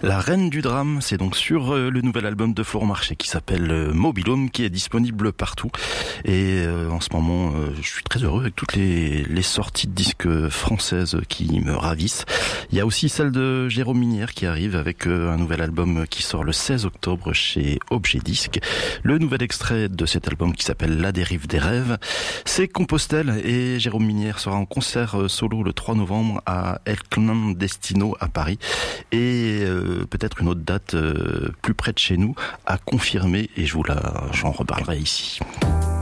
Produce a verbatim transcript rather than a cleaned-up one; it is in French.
La Reine du Drame, c'est donc sur le nouvel album de Florent Marché qui s'appelle Mobil-Home, qui est disponible partout. Et euh, en ce moment, euh, je suis très heureux avec toutes les, les sorties de disques françaises qui me ravissent. Il y a aussi celle de Jérôme Minière qui arrive avec euh, un nouvel album qui sort le seize octobre chez Objet Disque. Le nouvel extrait de cet album qui s'appelle La Dérive des Rêves, c'est Compostelle, et Jérôme Minière sera en concert solo le trois novembre à El Clandestino à Paris. Et euh, peut-être une autre date euh, plus près de chez nous à confirmer, et je vous la, j'en reparlerai ici.